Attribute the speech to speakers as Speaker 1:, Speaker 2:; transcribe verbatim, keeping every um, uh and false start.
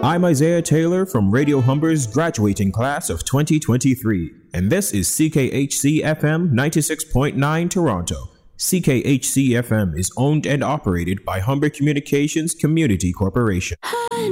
Speaker 1: I'm Isaiah Taylor from Radio Humber's graduating class of twenty twenty-three, and this is C K H C F M ninety-six point nine Toronto. C K H C F M is owned and operated by Humber Communications Community Corporation.
Speaker 2: I